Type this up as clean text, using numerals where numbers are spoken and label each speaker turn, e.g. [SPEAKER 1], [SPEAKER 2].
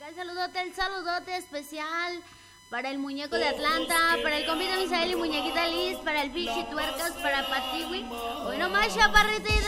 [SPEAKER 1] El saludote especial para el muñeco de Atlanta, para el compita Misael y muñequita Liz, para el Pichi Tuercas, para Patiwi. Hoy nomás, chaparrita.